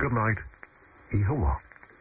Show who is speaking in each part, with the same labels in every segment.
Speaker 1: Good night. Ihawa.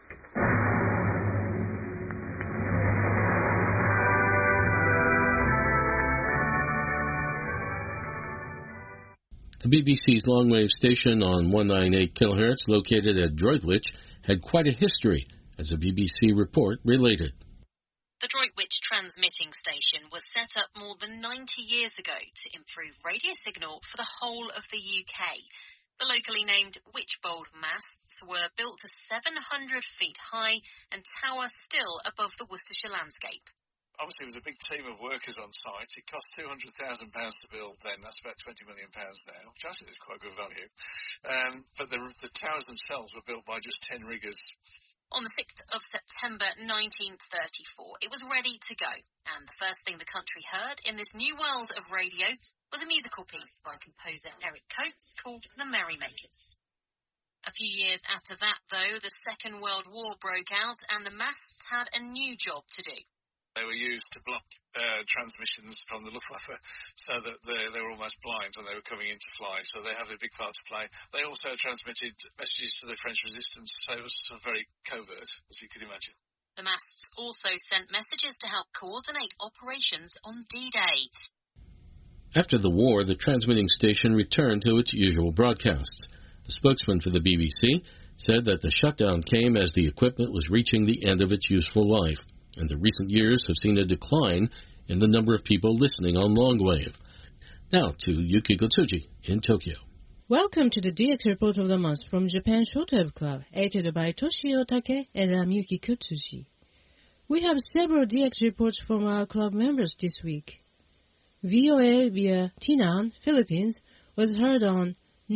Speaker 2: The BBC's long-wave station on 198 kHz, located at Droitwich, had quite a history, as a BBC report related.
Speaker 3: The Droitwich transmitting station was set up more than 90 years ago to improve radio signal for the whole of the UK. The locally named Witchbold masts were built to 700 feet high and tower still above the Worcestershire landscape.
Speaker 4: Obviously, it was a big team of workers on site. It cost £200,000 to build then. That's about £20 million now, which actually is quite good value. But the towers themselves were built by just 10 riggers.
Speaker 3: On the 6th of September 1934, it was ready to go, and the first thing the country heard in this new world of radio was a musical piece by composer Eric Coates called The Merrymakers. A few years after that, though, the Second World War broke out, and the masts had a new job to do.
Speaker 4: They were used to block transmissions from the Luftwaffe so that they were almost blind when they were coming in to fly, so they had a big part to play. They also transmitted messages to the French resistance, so it was sort of very covert, as you could imagine.
Speaker 3: The masts also sent messages to help coordinate operations on D-Day.
Speaker 2: After the war, the transmitting station returned to its usual broadcasts. The spokesman for the BBC said that the shutdown came as the equipment was reaching the end of its useful life, and the recent years have seen a decline in the number of people listening on longwave. Now to Yukiko Tsuji in Tokyo.
Speaker 5: Welcome to the DX Report of the Month from Japan Shortwave Club, edited by Toshio Take and I'm Yukiko Tsuji. We have several DX reports from our club members this week. VOA via Tainan, Philippines, was heard on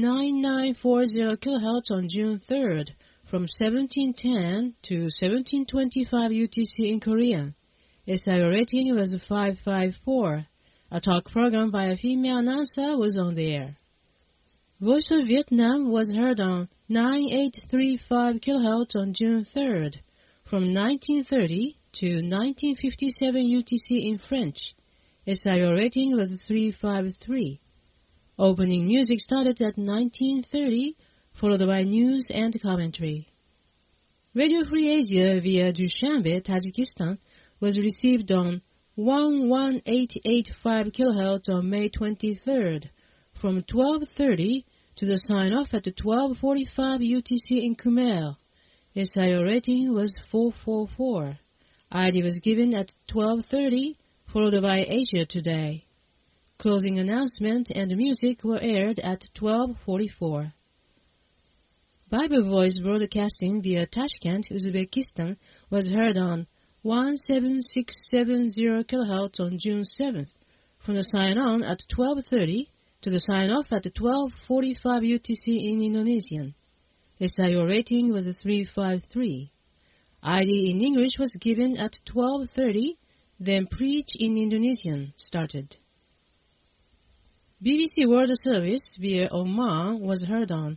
Speaker 5: 9940 kHz on June 3rd, from 1710 to 1725 UTC in Korean. SIO rating was 554. A talk program by a female announcer was on the air. Voice of Vietnam was heard on 9835 kHz on June 3rd, from 1930 to 1957 UTC in French. SIO rating was 353. Opening music started at 1930, followed by news and commentary. Radio Free Asia via Dushanbe, Tajikistan, was received on 11885 kHz on May 23rd, from 1230 to the sign-off at 1245 UTC in Khmer. SIO rating was 444. ID was given at 1230, followed by Asia Today. Closing announcement and music were aired at 1244. Bible Voice broadcasting via Tashkent, Uzbekistan, was heard on 17670 kHz on June 7th, from the sign-on at 1230 to the sign-off at 1245 UTC in Indonesian. SIO rating was 353. ID in English was given at 1230, then Preach in Indonesian started. BBC World Service via Oman was heard on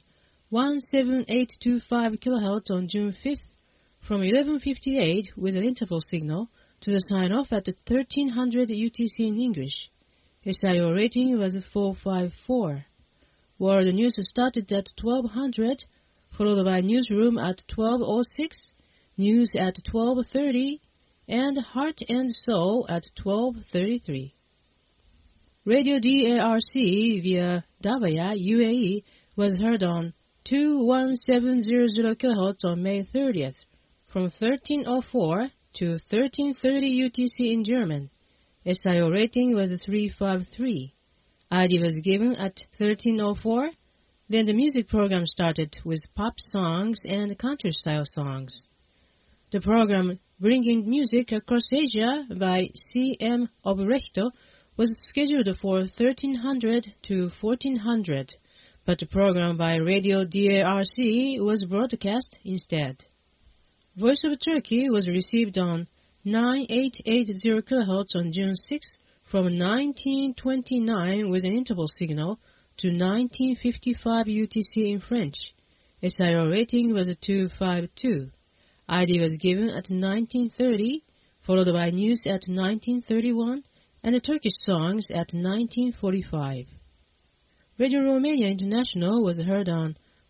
Speaker 5: 17825 kHz on June 5th, from 1158 with an interval signal to the sign-off at 1300 UTC in English. SIO rating was 454. World News started at 1200, followed by Newsroom at 1206, News at 1230, and Heart and Soul at 1233. Radio DARC via Davaya, UAE, was heard on 21700 kHz on May 30th, from 1304 to 1330 UTC in German. SIO rating was 353. ID was given at 1304. Then the music program started with pop songs and country-style songs. The program Bringing Music Across Asia by C.M. Obrechto was scheduled for 1300 to 1400, but the program by Radio DARC was broadcast instead. Voice of Turkey was received on 9880 kHz on June 6 from 1929 with an interval signal to 1955 UTC in French. SIO rating was 252. ID was given at 1930, followed by news at 1931, and the Turkish songs at 1945. Radio Romania International was heard on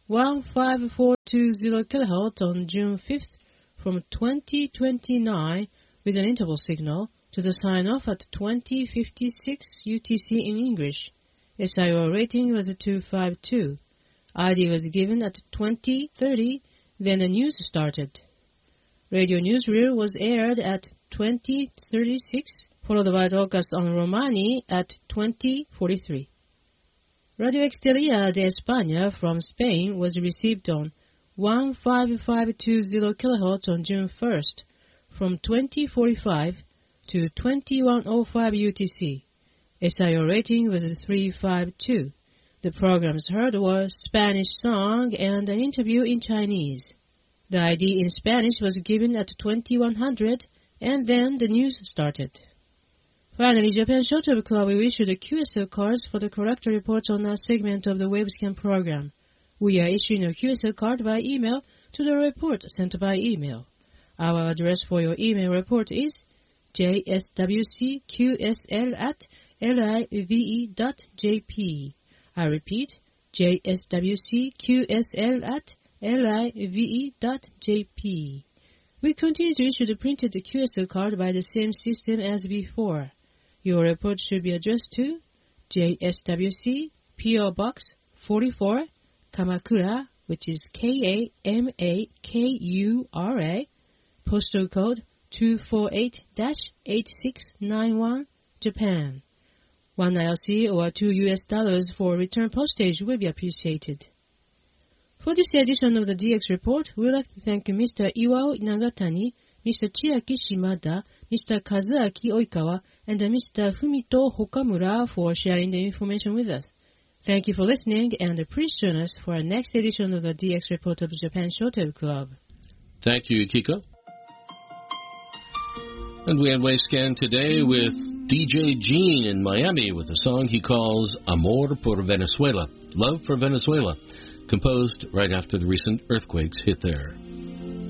Speaker 5: 15420 kHz on June 5th from 2029 with an interval signal to the sign-off at 2056 UTC in English. SIO rating was 252. ID was given at 2030, then the news started. Radio Newsreel was aired at 2036, followed by broadcast on Romani at 2043. Radio Exterior de España from Spain was received on 15520 kHz on June 1st from 2045 to 2105 UTC. SIO rating was 352. The programs heard were Spanish song and an interview in Chinese. The ID in Spanish was given at 2100 and then the news started. Finally, Japan Shortwave Club issued QSL cards for the correct reports on our segment of the Wavescan program. We are issuing a QSL card by email to the report sent by email. Our address for your email report is jswcqsl@live.jp. I repeat, jswcqsl@live.jp. We continue to issue the printed QSL card by the same system as before. Your report should be addressed to JSWC PO Box 44, Kamakura, which is Kamakura, postal code 248-8691, Japan. $1 ILC or $2 for return postage will be appreciated. For this edition of the DX Report, we would like to thank Mr. Iwao Nagatani, Mr. Chiaki Shimada, Mr. Kazuaki Oikawa, and Mr. Fumito Hokamura for sharing the information with us. Thank you for listening, and please join us for our next edition of the DX Report of Japan Shortwave Club.
Speaker 2: Thank you, Kiko. And we end Wavescan today with DJ Gene in Miami with a song he calls Amor por Venezuela, Love for Venezuela, composed right after the recent earthquakes hit there.